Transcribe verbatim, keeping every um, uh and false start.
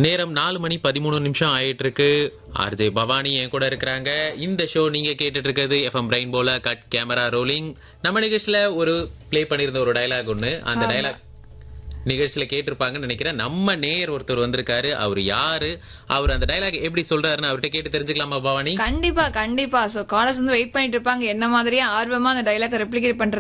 நேரம் நாலு மணி பதிமூணு நிமிஷம் ஆயிட்டு இருக்கு. ஆர்ஜே பவானி என் கூட இருக்கிறாங்க. இந்த ஷோ நீங்க கேட்டுட்டு இருக்கிறது எஃப்எம் ரெயின்போல கட் கேமரா ரோலிங். நம்ம நிகழ்ச்சியில ஒரு ப்ளே பண்ணியிருந்த ஒரு டயலாக் ஒண்ணு, அந்த டயலாக் நிகழ்ச்சியில கேட்டிருப்பாங்கன்னு நினைக்கிறேன். நம்ம நேயர் ஒருத்தர் வந்திருக்காரு. அவர் யாரு, அவர் அந்த டயலாக் எப்படி சொல்றாருன்னு அவர்கிட்ட கேட்டு தெரிஞ்சுக்கலாமா பவானி? கண்டிப்பா கண்டிப்பா. சோ காலர்ஸ் வந்து வெயிட் பண்ணிட்டு இருப்பாங்க, என்ன மாதிரியே ஆர்வமா அந்த டயலாக் ரெப்ளிகேட் பண்றது